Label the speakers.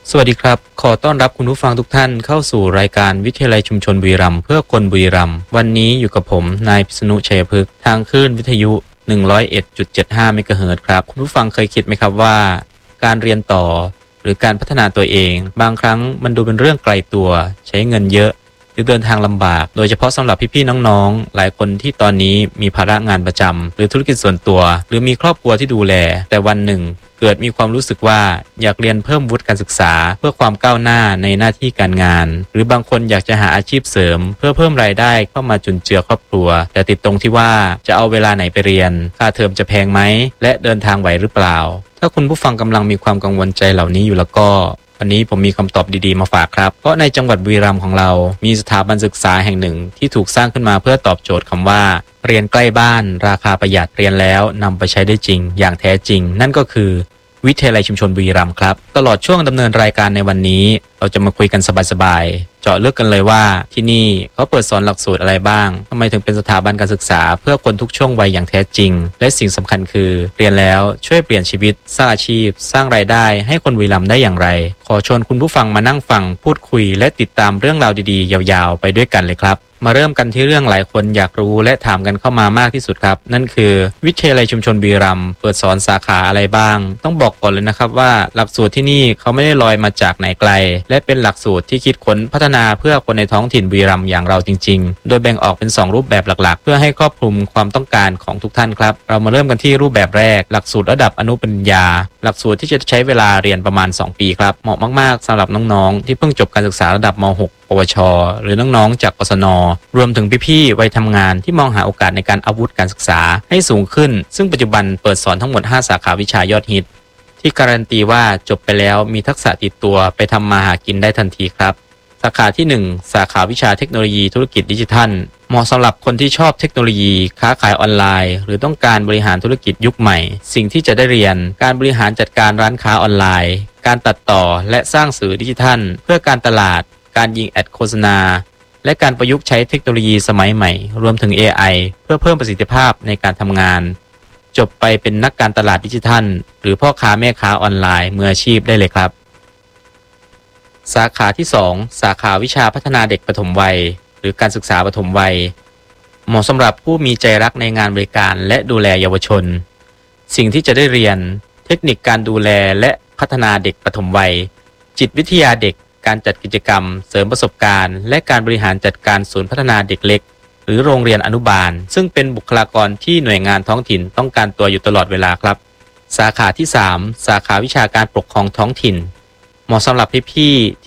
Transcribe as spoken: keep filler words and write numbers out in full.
Speaker 1: สวัสดีครับขอต้อนรับคุณผู้ฟังทุกท่านเข้าสู่รายการวิทยาลัยชุมชนบุรีรัมย์เพื่อคนบุรีรัมย์วันนี้อยู่กับผมนายพิษณุชัยพฤกษ์ทางคลื่นวิทยุ หนึ่งร้อยเอ็ดจุดเจ็ดห้า เมกะเฮิรตซ์ครับคุณผู้ฟังเคยคิดไหมครับว่าการเรียนต่อหรือการพัฒนาตัวเองบางครั้งมันดูเป็นเรื่องไกลตัวใช้เงินเยอะหรือเดินทางลำบากโดยเฉพาะสำหรับพี่ๆน้องๆหลายคนที่ตอนนี้มีภาระงานประจำหรือธุรกิจส่วนตัวหรือมีครอบครัวที่ดูแลแต่วันหนึ่งเกิดมีความรู้สึกว่าอยากเรียนเพิ่มวุฒิการศึกษาเพื่อความก้าวหน้าในหน้าที่การงานหรือบางคนอยากจะหาอาชีพเสริมเพื่อเพิ่มรายได้เข้ามาจุนเจือครอบครัวแต่ติดตรงที่ว่าจะเอาเวลาไหนไปเรียนค่าเทอมจะแพงไหมและเดินทางไหวหรือเปล่าถ้าคุณผู้ฟังกำลังมีความกังวลใจเหล่านี้อยู่แล้วก็วันนี้ผมมีคำตอบดีๆมาฝากครับเพราะในจังหวัดบุรีรัมย์ของเรามีสถาบันศึกษาแห่งหนึ่งที่ถูกสร้างขึ้นมาเพื่อตอบโจทย์คำว่าเรียนใกล้บ้านราคาประหยัดเรียนแล้วนำไปใช้ได้จริงอย่างแท้จริงนั่นก็คือวิทยาลัยชุมชนบุรีรัมย์ครับตลอดช่วงดำเนินรายการในวันนี้เราจะมาคุยกันสบายๆเจาะลึกกันเลยว่าที่นี่เขาเปิดสอนหลักสูตรอะไรบ้างทำไมถึงเป็นสถาบันการศึกษาเพื่อคนทุกช่วงวัยอย่างแท้จริงและสิ่งสำคัญคือเรียนแล้วช่วยเปลี่ยนชีวิตสร้างอาชีพสร้างรายได้ให้คนบุรีรัมย์ได้อย่างไรขอชวนคุณผู้ฟังมานั่งฟังพูดคุยและติดตามเรื่องราวดีๆยาวๆไปด้วยกันเลยครับมาเริ่มกันที่เรื่องหลายคนอยากรู้และถามกันเข้ามามากที่สุดครับนั่นคือวิทยาลัยชุมชนบุรีรัมย์เปิดสอนสาขาอะไรบ้างต้องบอกก่อนเลยนะครับว่าหลักสูตรที่นี่เขาไม่ได้ลอยมาจากไหนไกลและเป็นหลักสูตรที่คิดค้นพัฒนาเพื่อคนในท้องถิ่นบุรีรัมย์อย่างเราจริงๆโดยแบ่งออกเป็นสองรูปแบบหลักๆเพื่อให้ครอบคลุมความต้องการของทุกท่านครับเรามาเริ่มกันที่รูปแบบแรกหลักสูตรระดับอนุปริญญาหลักสูตรที่จะใช้เวลาเรียนประมาณสองปีครับเหมาะมากๆสำหรับน้องๆที่เพิ่งจบการศึกษาระดับม หกปวชหรือน้องๆจากกศนรวมถึงพี่ๆวัยทำงานที่มองหาโอกาสในการอัพวุฒิการศึกษาให้สูงขึ้นซึ่งปัจจุบันเปิดสอนทั้งหมดห้าสาขาวิชายอดฮิตที่การันตีว่าจบไปแล้วมีทักษะติดตัวไปทำมาหากินได้ทันทีครับสาขาที่หนึ่งสาขาวิชาเทคโนโลยีธุรกิจดิจิทัลเหมาะสำหรับคนที่ชอบเทคโนโลยีค้าขายออนไลน์หรือต้องการบริหารธุรกิจยุคใหม่สิ่งที่จะได้เรียนการบริหารจัดการร้านค้าออนไลน์การตัดต่อและสร้างสื่อดิจิทัลเพื่อการตลาดการยิงแอดโฆษณาและการประยุกต์ใช้เทคโนโลยีสมัยใหม่รวมถึง เอ ไอ เพื่อเพิ่มประสิทธิภาพในการทำงานจบไปเป็นนักการตลาดดิจิทัลหรือพ่อค้าแม่ค้าออนไลน์มืออาชีพได้เลยครับสาขาที่สองสาขาวิชาพัฒนาเด็กปฐมวัยหรือการศึกษาปฐมวัยเหมาะสำหรับผู้มีใจรักในงานบริการและดูแลเยาวชนสิ่งที่จะได้เรียนเทคนิคการดูแลและพัฒนาเด็กปฐมวัยจิตวิทยาเด็กการจัดกิจกรรมเสริมประสบการณ์และการบริหารจัดการศูนย์พัฒนาเด็กเล็กหรือโรงเรียนอนุบาลซึ่งเป็นบุคลากรที่หน่วยงานท้องถิ่นต้องการตัวอยู่ตลอดเวลาครับสาขาที่สามสาขาวิชาการปกครองท้องถิ่นเหมาะสำหรับพี่ๆ